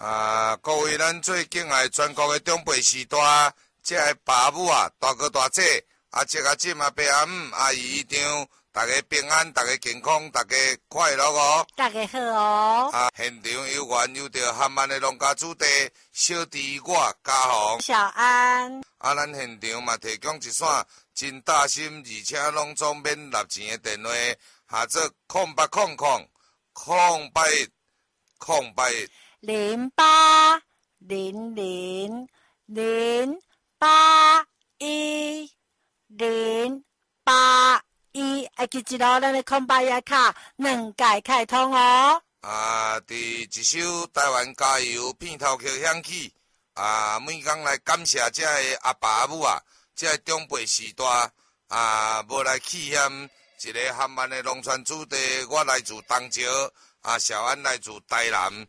各位咱最敬爱全国的长辈时代，这个爸母啊，大哥大姐，这个姊啊、伯阿姆、阿姨姨丈，大家平安，大家健康，大家快乐哦！ 大家好哦！ 现场有缘有着含万的农家子弟，小弟我嘉宏、 小安。 咱现场嘛提供一线真大心，而且拢总免纳钱的电话，下做0800 081 081 0800 081 081，记住咯，咱的空白页卡2届开通哦。 伫一首台湾加油片头曲响起，每天来感谢这个阿爸阿母啊，这个长辈时代无来气险，一个含万的农村子弟，我来自东石，小安来自台南，